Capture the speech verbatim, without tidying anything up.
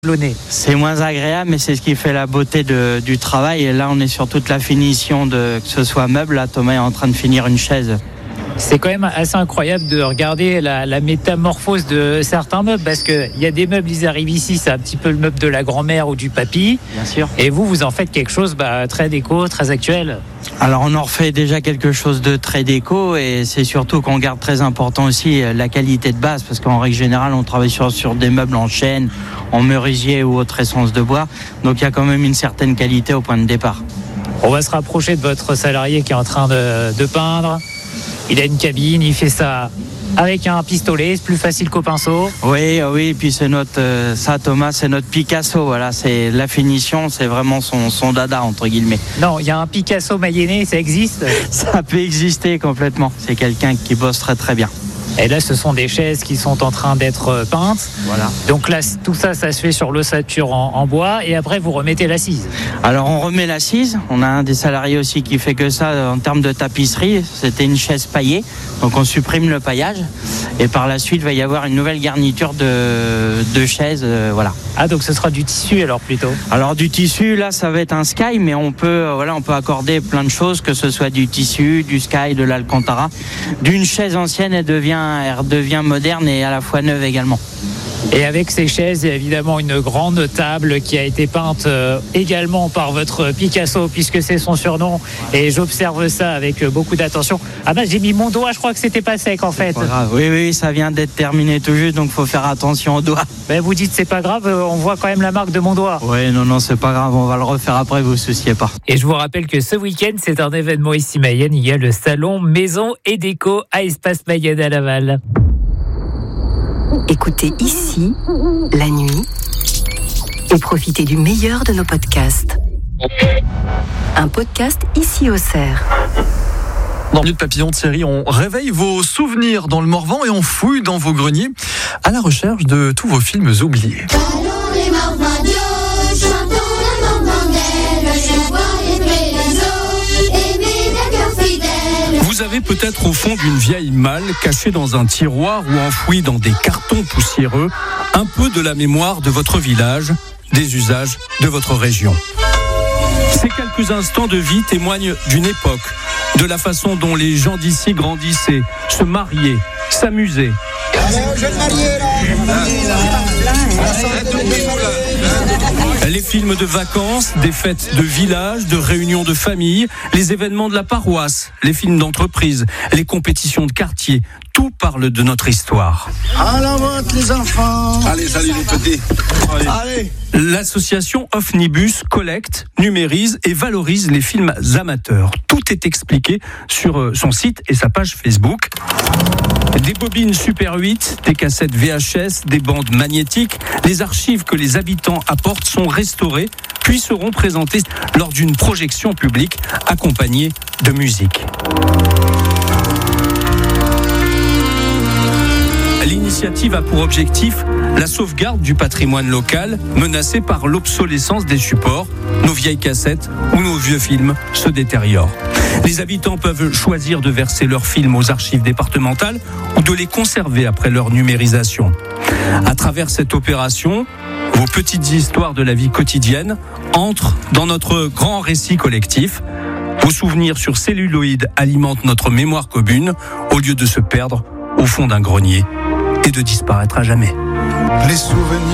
C'est moins agréable, mais c'est ce qui fait la beauté de, du travail. Et là, on est sur toute la finition de que ce soit meuble. Là, Thomas est en train de finir une chaise. C'est quand même assez incroyable de regarder la, la métamorphose de certains meubles, parce qu'il y a des meubles, ils arrivent ici, c'est un petit peu le meuble de la grand-mère ou du papy. Bien sûr. Et vous, vous en faites quelque chose bah, très déco, très actuel. Alors, on en refait déjà quelque chose de très déco, et c'est surtout qu'on garde très important aussi la qualité de base, parce qu'en règle générale, on travaille sur, sur des meubles en chêne, en merisier ou autre essence de bois. Donc, il y a quand même une certaine qualité au point de départ. On va se rapprocher de votre salarié qui est en train de, de peindre. Il a une cabine, il fait ça avec un pistolet, c'est plus facile qu'au pinceau. Oui, oui, et puis c'est notre, euh, ça Thomas, c'est notre Picasso, voilà, c'est la finition, c'est vraiment son, son dada, entre guillemets. Non, il y a un Picasso mayennais, ça existe? Ça peut exister complètement, c'est quelqu'un qui bosse très très bien. Et là, ce sont des chaises qui sont en train d'être peintes. Voilà. Donc là, tout ça, ça se fait sur l'ossature en, en bois. Et après, vous remettez l'assise. Alors, on remet l'assise. On a un des salariés aussi qui fait que ça en termes de tapisserie. C'était une chaise paillée. Donc, on supprime le paillage. Et par la suite, il va y avoir une nouvelle garniture de, de chaises. Euh, voilà. Ah, donc ce sera du tissu alors plutôt? Alors, du tissu, là, ça va être un sky. Mais on peut, euh, voilà, on peut accorder plein de choses, que ce soit du tissu, du sky, de l'alcantara. D'une chaise ancienne, elle devient elle devient moderne et à la fois neuve également. Et avec ces chaises, il y a évidemment une grande table qui a été peinte euh, également par votre Picasso, puisque c'est son surnom. Et j'observe ça avec beaucoup d'attention. Ah bah j'ai mis mon doigt, je crois que c'était pas sec en fait. Pas grave. Oui, oui, ça vient d'être terminé tout juste, donc faut faire attention au doigt. Ben vous dites c'est pas grave, on voit quand même la marque de mon doigt. Oui, non, non, c'est pas grave, on va le refaire après, vous souciez pas. Et je vous rappelle que ce week-end, c'est un événement ici Mayenne. Il y a le salon Maison et Déco à Espace Mayenne à Laval. Écoutez ici, la nuit, et profitez du meilleur de nos podcasts. Un podcast ici au Cerf. Dans Minute Papillon de série, on réveille vos souvenirs dans le Morvan et on fouille dans vos greniers à la recherche de tous vos films oubliés. Vous avez peut-être au fond d'une vieille malle cachée dans un tiroir ou enfouie dans des cartons poussiéreux un peu de la mémoire de votre village, des usages de votre région. Ces quelques instants de vie témoignent d'une époque, de la façon dont les gens d'ici grandissaient, se mariaient, s'amusaient. Les films de vacances, des fêtes de village, de réunions de famille, les événements de la paroisse, les films d'entreprise, les compétitions de quartier, tout parle de notre histoire. À la vôtre les enfants. Allez, salut les petits. Allez. Allez. L'association Ofnibus collecte, numérise et valorise les films amateurs. Tout est expliqué sur son site et sa page Facebook. Des bobines Super huit, des cassettes V H S, des bandes magnétiques, les archives que les habitants apportent sont restaurées, puis seront présentées lors d'une projection publique accompagnée de musique. L'initiative a pour objectif la sauvegarde du patrimoine local menacé par l'obsolescence des supports. Nos vieilles cassettes ou nos vieux films se détériorent. Les habitants peuvent choisir de verser leurs films aux archives départementales ou de les conserver après leur numérisation. À travers cette opération, vos petites histoires de la vie quotidienne entrent dans notre grand récit collectif. Vos souvenirs sur celluloïd alimentent notre mémoire commune au lieu de se perdre au fond d'un grenier et de disparaître à jamais. Les souvenirs.